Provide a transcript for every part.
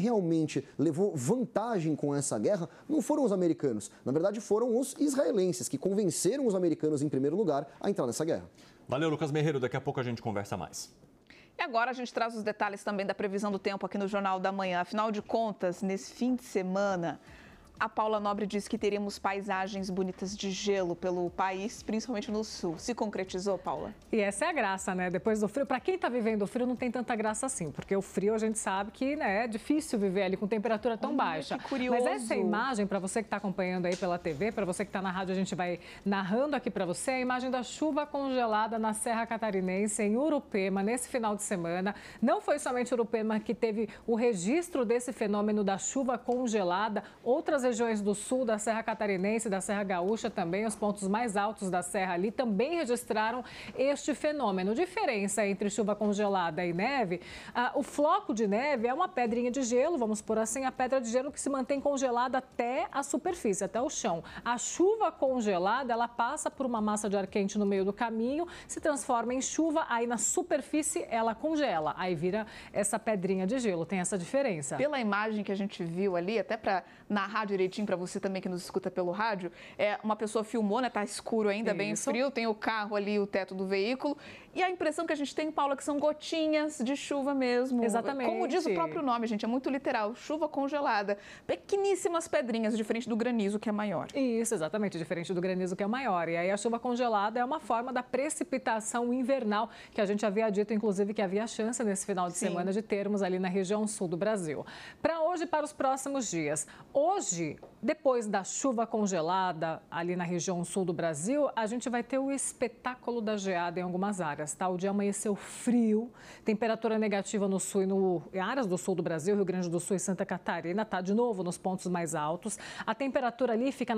realmente levou vantagem com essa guerra não foram os americanos. Na verdade, foram os israelenses que convenceram os americanos, em primeiro lugar, a entrar nessa guerra. Valeu, Lucas Merreiro. Daqui a pouco a gente conversa mais. E agora a gente traz os detalhes também da previsão do tempo aqui no Jornal da Manhã. Afinal de contas, nesse fim de semana, a Paula Nobre disse que teríamos paisagens bonitas de gelo pelo país, principalmente no sul. Se concretizou, Paula? E essa é a graça, né? Depois do frio, para quem está vivendo o frio, não tem tanta graça assim, porque o frio a gente sabe que, né, é difícil viver ali com temperatura tão baixa. Que curioso. Mas essa imagem, para você que está acompanhando aí pela TV, para você que está na rádio, a gente vai narrando aqui para você a imagem da chuva congelada na Serra Catarinense, em Urupema, nesse final de semana. Não foi somente Urupema que teve o registro desse fenômeno da chuva congelada, outras regiões do sul da Serra Catarinense, da Serra Gaúcha também, os pontos mais altos da serra ali também registraram este fenômeno. Diferença entre chuva congelada e neve, o floco de neve é uma pedrinha de gelo, vamos por assim, a pedra de gelo que se mantém congelada até a superfície, até o chão. A chuva congelada, ela passa por uma massa de ar quente no meio do caminho, se transforma em chuva, aí na superfície ela congela, aí vira essa pedrinha de gelo, tem essa diferença. Pela imagem que a gente viu ali, até para narrar direitinho para você também que nos escuta pelo rádio, uma pessoa filmou, né? Tá escuro ainda, bem frio, tem o carro ali, o teto do veículo, e a impressão que a gente tem, Paula, que são gotinhas de chuva mesmo. Exatamente. Como diz o próprio nome, gente, é muito literal, chuva congelada, pequeníssimas pedrinhas, diferente do granizo, que é maior. Isso, exatamente, diferente do granizo, que é maior. E aí a chuva congelada é uma forma da precipitação invernal, que a gente havia dito, inclusive, que havia chance nesse final de semana de termos ali na região sul do Brasil. Para hoje e para os próximos dias. Hoje, depois da chuva congelada ali na região sul do Brasil, a gente vai ter o espetáculo da geada em algumas áreas, tá? O dia amanheceu frio, temperatura negativa no sul e em áreas do sul do Brasil, Rio Grande do Sul e Santa Catarina, tá? De novo nos pontos mais altos. A temperatura ali ficou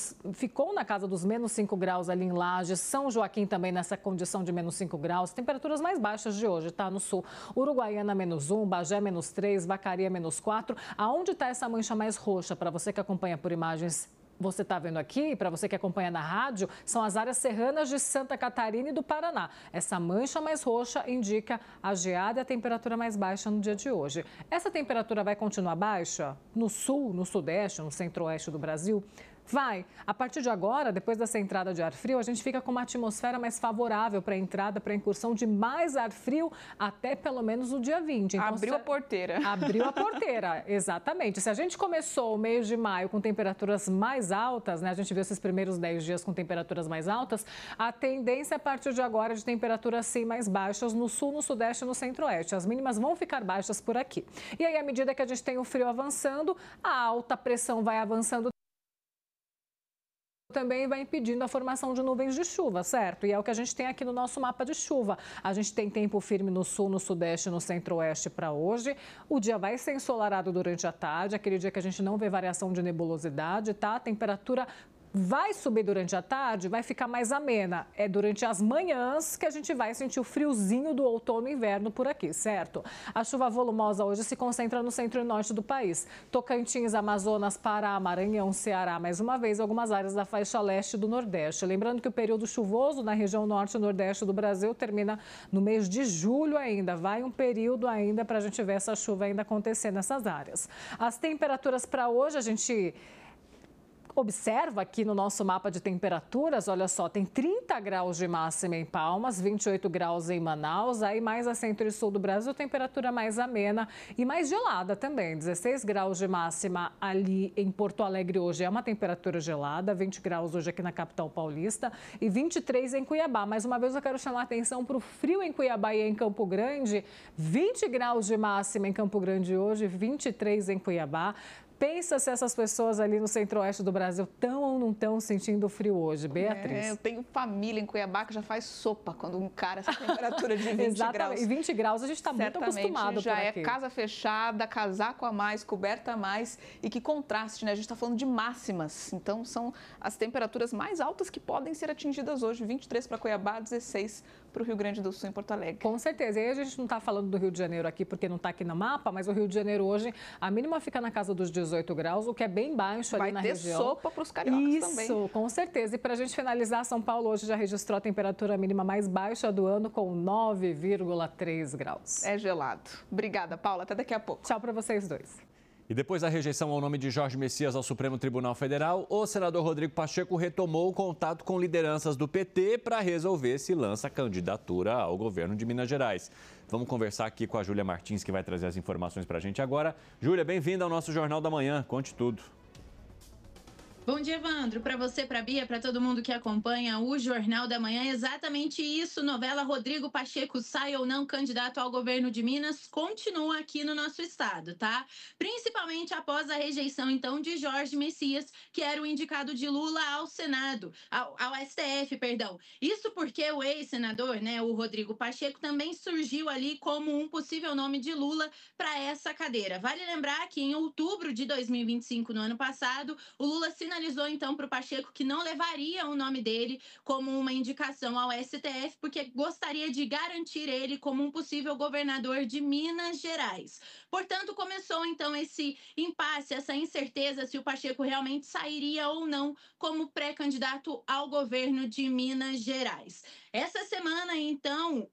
na casa dos menos 5 graus ali em Lages, São Joaquim também nessa condição de menos 5 graus. Temperaturas mais baixas de hoje, tá? No sul, Uruguaiana menos 1, Bagé menos 3, Vacaria menos 4. Aonde está essa mancha mais roxa, para você que acompanha por imagens, você está vendo aqui, para você que acompanha na rádio, são as áreas serranas de Santa Catarina e do Paraná. Essa mancha mais roxa indica a geada e a temperatura mais baixa no dia de hoje. Essa temperatura vai continuar baixa no sul, no sudeste, no centro-oeste do Brasil? Vai. A partir de agora, depois dessa entrada de ar frio, a gente fica com uma atmosfera mais favorável para a entrada, para a incursão de mais ar frio até pelo menos o dia 20. Então, abriu a porteira. Abriu a porteira, exatamente. Se a gente começou o mês de maio com temperaturas mais altas, né? A gente viu esses primeiros 10 dias com temperaturas mais altas, a tendência a partir de agora é de temperaturas sim mais baixas no sul, no sudeste e no centro-oeste. As mínimas vão ficar baixas por aqui. E aí, à medida que a gente tem o frio avançando, a alta pressão vai avançando, também vai impedindo a formação de nuvens de chuva, certo? E é o que a gente tem aqui no nosso mapa de chuva. A gente tem tempo firme no sul, no sudeste e no centro-oeste para hoje. O dia vai ser ensolarado durante a tarde, aquele dia que a gente não vê variação de nebulosidade, tá? A temperatura vai subir durante a tarde, vai ficar mais amena. É durante as manhãs que a gente vai sentir o friozinho do outono e inverno por aqui, certo? A chuva volumosa hoje se concentra no centro e norte do país. Tocantins, Amazonas, Pará, Maranhão, Ceará, mais uma vez, algumas áreas da faixa leste do Nordeste. Lembrando que o período chuvoso na região norte e nordeste do Brasil termina no mês de julho ainda. Vai um período ainda para a gente ver essa chuva ainda acontecer nessas áreas. As temperaturas para hoje, a gente observa aqui no nosso mapa de temperaturas, olha só, tem 30 graus de máxima em Palmas, 28 graus em Manaus, aí mais a centro e sul do Brasil, temperatura mais amena e mais gelada também, 16 graus de máxima ali em Porto Alegre hoje, é uma temperatura gelada, 20 graus hoje aqui na capital paulista e 23 em Cuiabá. Mais uma vez eu quero chamar a atenção para o frio em Cuiabá e em Campo Grande, 20 graus de máxima em Campo Grande hoje, 23 em Cuiabá. Pensa se essas pessoas ali no centro-oeste do Brasil estão ou não estão sentindo frio hoje, Beatriz? Eu tenho família em Cuiabá que já faz sopa quando encara essa temperatura de 20 graus. E 20 graus a gente está muito acostumado já por aqui. É casa fechada, casaco a mais, coberta a mais e que contraste, né? A gente está falando de máximas, então são as temperaturas mais altas que podem ser atingidas hoje, 23 para Cuiabá, 16 para o Rio Grande do Sul, em Porto Alegre. Com certeza. E aí a gente não está falando do Rio de Janeiro aqui porque não está aqui no mapa, mas o Rio de Janeiro hoje, a mínima fica na casa dos 18 graus, o que é bem baixo ali na região. Vai ter sopa para os cariocas também. Isso, com certeza. E para a gente finalizar, São Paulo hoje já registrou a temperatura mínima mais baixa do ano com 9,3 graus. É gelado. Obrigada, Paula. Até daqui a pouco. Tchau para vocês dois. E depois da rejeição ao nome de Jorge Messias ao Supremo Tribunal Federal, o senador Rodrigo Pacheco retomou o contato com lideranças do PT para resolver se lança candidatura ao governo de Minas Gerais. Vamos conversar aqui com a Júlia Martins, que vai trazer as informações para a gente agora. Júlia, bem-vinda ao nosso Jornal da Manhã. Conte tudo. Bom dia, Evandro. Para você, para a Bia, para todo mundo que acompanha o Jornal da Manhã, exatamente isso. Novela Rodrigo Pacheco sai ou não candidato ao governo de Minas continua aqui no nosso estado, tá? Principalmente após a rejeição, então, de Jorge Messias, que era o indicado de Lula ao Senado, ao STF, perdão. Isso porque o ex-senador, né, o Rodrigo Pacheco, também surgiu ali como um possível nome de Lula para essa cadeira. Vale lembrar que em outubro de 2025, no ano passado, o Lula sinalizou então para o Pacheco que não levaria o nome dele como uma indicação ao STF, porque gostaria de garantir ele como um possível governador de Minas Gerais. Portanto, começou então esse impasse, essa incerteza se o Pacheco realmente sairia ou não como pré-candidato ao governo de Minas Gerais. Essa semana, então,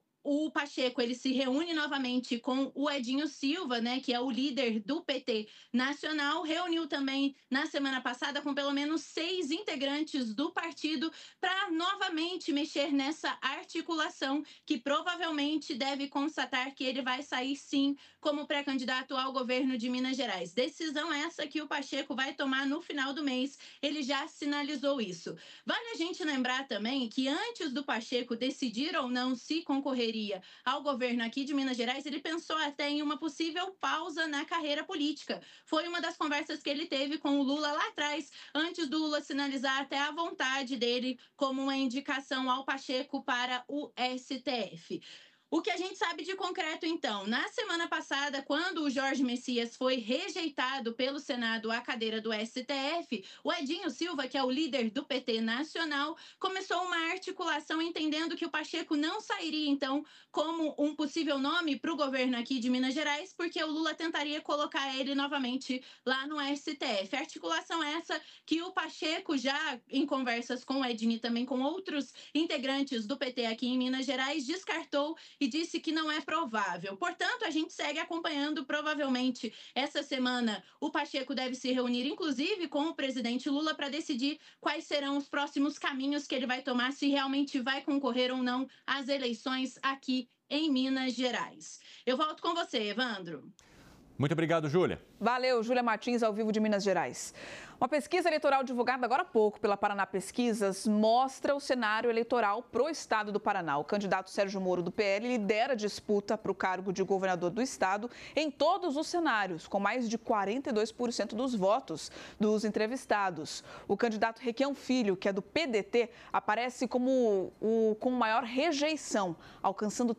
o Pacheco, ele se reúne novamente com o Edinho Silva, né, que é o líder do PT nacional, reuniu também na semana passada com pelo menos 6 integrantes do partido para novamente mexer nessa articulação que provavelmente deve constatar que ele vai sair sim como pré-candidato ao governo de Minas Gerais. Decisão essa que o Pacheco vai tomar no final do mês, ele já sinalizou isso. Vale a gente lembrar também que antes do Pacheco decidir ou não se concorrer ao governo aqui de Minas Gerais, ele pensou até em uma possível pausa na carreira política. Foi uma das conversas que ele teve com o Lula lá atrás, antes do Lula sinalizar até a vontade dele como uma indicação ao Pacheco para o STF. O que a gente sabe de concreto, então, na semana passada, quando o Jorge Messias foi rejeitado pelo Senado à cadeira do STF, o Edinho Silva, que é o líder do PT nacional, começou uma articulação entendendo que o Pacheco não sairia, então, como um possível nome para o governo aqui de Minas Gerais, porque o Lula tentaria colocar ele novamente lá no STF. Articulação essa que o Pacheco, já em conversas com o Edinho e também com outros integrantes do PT aqui em Minas Gerais, descartou e disse que não é provável. Portanto, a gente segue acompanhando. Provavelmente, essa semana, o Pacheco deve se reunir, inclusive, com o presidente Lula para decidir quais serão os próximos caminhos que ele vai tomar, se realmente vai concorrer ou não às eleições aqui em Minas Gerais. Eu volto com você, Evandro. Muito obrigado, Júlia. Valeu, Júlia Martins, ao vivo de Minas Gerais. Uma pesquisa eleitoral divulgada agora há pouco pela Paraná Pesquisas mostra o cenário eleitoral para o estado do Paraná. O candidato Sérgio Moro, do PL, lidera a disputa para o cargo de governador do estado em todos os cenários, com mais de 42% dos votos dos entrevistados. O candidato Requião Filho, que é do PDT, aparece como com maior rejeição, alcançando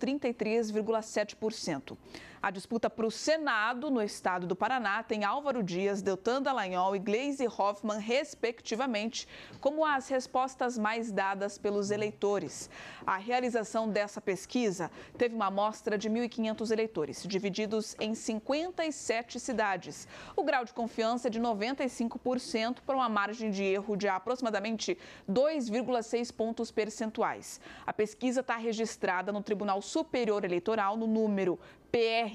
33,7%. A disputa para o Senado no estado do Paraná tem Álvaro Dias, Deltan Dallagnol e Gleisi Hoffmann, respectivamente, como as respostas mais dadas pelos eleitores. A realização dessa pesquisa teve uma amostra de 1.500 eleitores, divididos em 57 cidades. O grau de confiança é de 95% para uma margem de erro de aproximadamente 2,6 pontos percentuais. A pesquisa está registrada no Tribunal Superior Eleitoral no número PR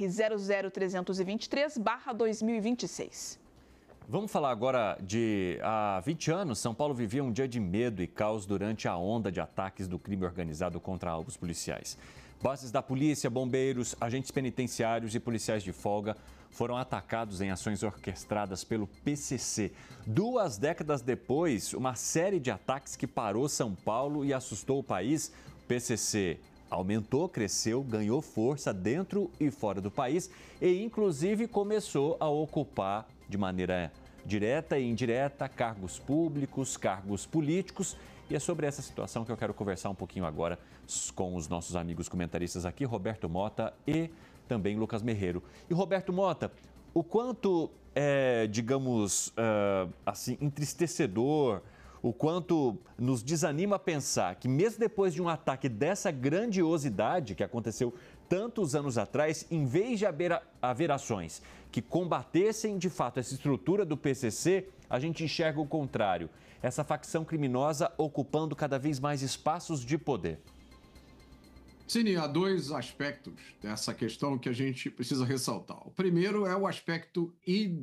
00323/2026. Vamos falar agora de... Há 20 anos, São Paulo vivia um dia de medo e caos durante a onda de ataques do crime organizado contra os policiais. Bases da polícia, bombeiros, agentes penitenciários e policiais de folga foram atacados em ações orquestradas pelo PCC. 2 décadas depois, uma série de ataques que parou São Paulo e assustou o país. O PCC aumentou, cresceu, ganhou força dentro e fora do país e, inclusive, começou a ocupar de maneira direta e indireta cargos públicos, cargos políticos. E é sobre essa situação que eu quero conversar um pouquinho agora com os nossos amigos comentaristas aqui, Roberto Mota e também Lucas Merreiro. E, Roberto Mota, o quanto é, digamos, assim, entristecedor, o quanto nos desanima pensar que mesmo depois de um ataque dessa grandiosidade que aconteceu tantos anos atrás, em vez de haver ações que combatessem de fato essa estrutura do PCC, a gente enxerga o contrário. Essa facção criminosa ocupando cada vez mais espaços de poder. Cine, há dois aspectos dessa questão que a gente precisa ressaltar. O primeiro é o aspecto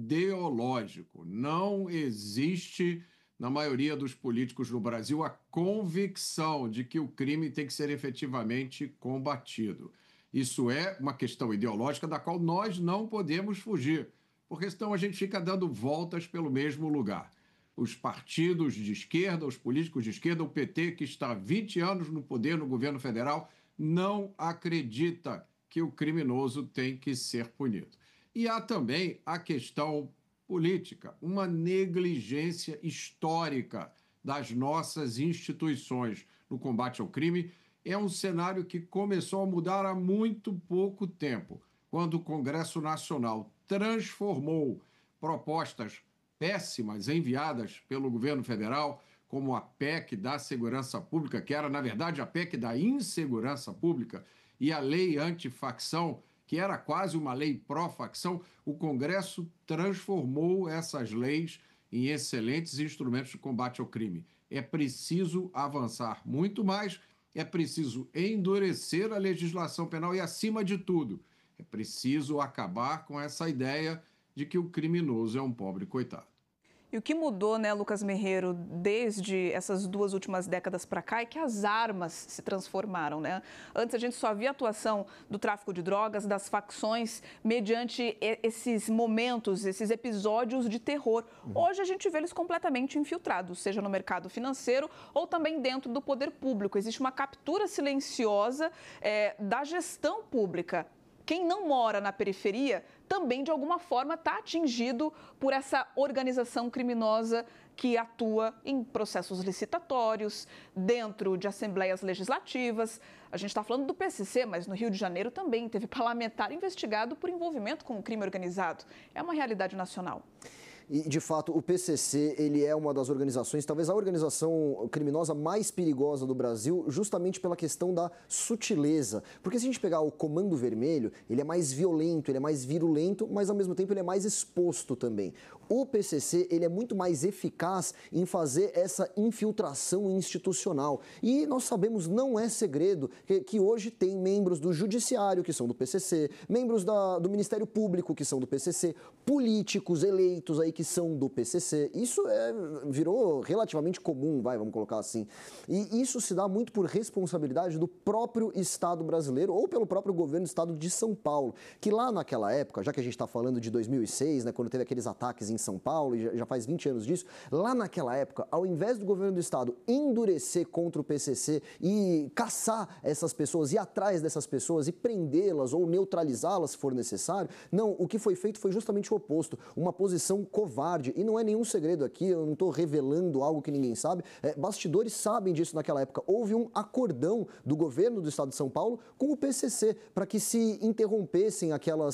ideológico. Não existe, na maioria dos políticos no Brasil, a convicção de que o crime tem que ser efetivamente combatido. Isso é uma questão ideológica da qual nós não podemos fugir, porque senão a gente fica dando voltas pelo mesmo lugar. Os partidos de esquerda, os políticos de esquerda, o PT, que está há 20 anos no poder no governo federal, não acredita que o criminoso tem que ser punido. E há também a questão política, uma negligência histórica das nossas instituições no combate ao crime. É um cenário que começou a mudar há muito pouco tempo, quando o Congresso Nacional transformou propostas péssimas enviadas pelo governo federal, como a PEC da Segurança Pública, que era, na verdade, a PEC da Insegurança Pública, e a Lei Antifacção, que era quase uma lei pró-facção. O Congresso transformou essas leis em excelentes instrumentos de combate ao crime. É preciso avançar muito mais, é preciso endurecer a legislação penal e, acima de tudo, é preciso acabar com essa ideia de que o criminoso é um pobre coitado. E o que mudou, né, Lucas Merreiro, desde essas 2 últimas décadas para cá é que as armas se transformaram, né? Antes a gente só via a atuação do tráfico de drogas, das facções, mediante esses momentos, esses episódios de terror. Hoje a gente vê eles completamente infiltrados, seja no mercado financeiro ou também dentro do poder público. Existe uma captura silenciosa da gestão pública. Quem não mora na periferia também, de alguma forma, está atingido por essa organização criminosa que atua em processos licitatórios, dentro de assembleias legislativas. A gente está falando do PCC, mas no Rio de Janeiro também teve parlamentar investigado por envolvimento com o crime organizado. É uma realidade nacional. E, de fato, o PCC, ele é uma das organizações, talvez a organização criminosa mais perigosa do Brasil, justamente pela questão da sutileza. Porque se a gente pegar o Comando Vermelho, ele é mais violento, ele é mais virulento, mas, ao mesmo tempo, ele é mais exposto também. O PCC, ele é muito mais eficaz em fazer essa infiltração institucional. E nós sabemos, não é segredo, que hoje tem membros do Judiciário, que são do PCC, membros do Ministério Público, que são do PCC, políticos eleitos aí que são do PCC. Isso virou relativamente comum, vamos colocar assim. E isso se dá muito por responsabilidade do próprio Estado brasileiro ou pelo próprio governo do Estado de São Paulo, que lá naquela época, já que a gente está falando de 2006, né, quando teve aqueles ataques em São Paulo, e já faz 20 anos disso, lá naquela época, ao invés do governo do Estado endurecer contra o PCC e caçar essas pessoas, ir atrás dessas pessoas e prendê-las ou neutralizá-las se for necessário, não, o que foi feito foi justamente o oposto, uma posição covarde. E não é nenhum segredo aqui, eu não estou revelando algo que ninguém sabe, bastidores sabem disso naquela época. Houve um acordão do governo do Estado de São Paulo com o PCC para que se interrompessem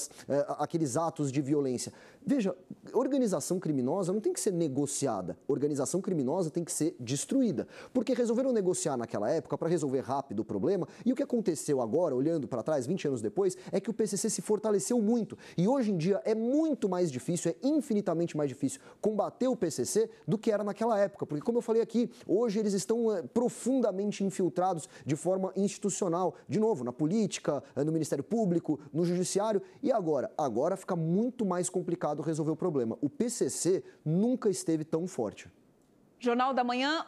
aqueles atos de violência. Veja, organização criminosa não tem que ser negociada, organização criminosa tem que ser destruída, porque resolveram negociar naquela época para resolver rápido o problema, e o que aconteceu agora, olhando para trás, 20 anos depois, é que o PCC se fortaleceu muito, e hoje em dia é muito mais difícil, é infinitamente mais difícil combater o PCC do que era naquela época, porque, como eu falei aqui, hoje eles estão profundamente infiltrados de forma institucional, de novo, na política, no Ministério Público, no Judiciário, e agora fica muito mais complicado resolver o problema. O PCC nunca esteve tão forte. Jornal da Manhã,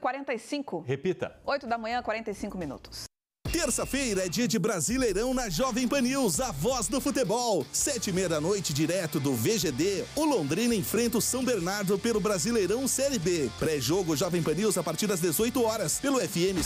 8h45. Repita. 8 da manhã, 45 minutos. Terça-feira é dia de Brasileirão na Jovem Pan News, a voz do futebol. 7h30 da noite, direto do VGD, o Londrina enfrenta o São Bernardo pelo Brasileirão Série B. Pré-jogo Jovem Pan News a partir das 18 horas, pelo FM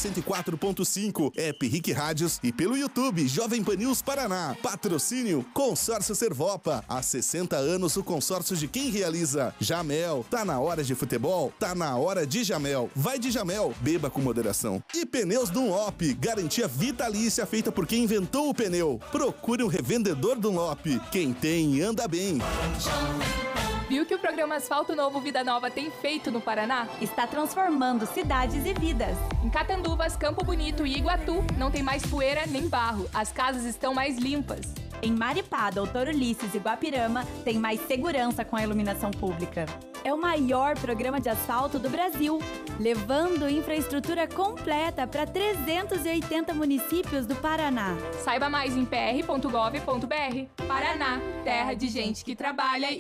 104.5, App Rick Rádios e pelo YouTube Jovem Pan News Paraná. Patrocínio Consórcio Servopa. Há 60 anos o consórcio de quem realiza. Jamel. Tá na hora de futebol? Tá na hora de Jamel. Vai de Jamel. Beba com moderação. E Pneus Dunlop. Garantia vitalícia feita por quem inventou o pneu. Procure um revendedor Dunlop. Quem tem, anda bem. Viu que o programa Asfalto Novo Vida Nova tem feito no Paraná? Está transformando cidades e vidas. Em Catanduvas, Campo Bonito e Iguatu, não tem mais poeira nem barro. As casas estão mais limpas. Em Maripá, Doutor Ulisses e Guapirama, tem mais segurança com a iluminação pública. É o maior programa de asfalto do Brasil, levando infraestrutura completa para 380 municípios do Paraná. Saiba mais em pr.gov.br. Paraná, terra de gente que trabalha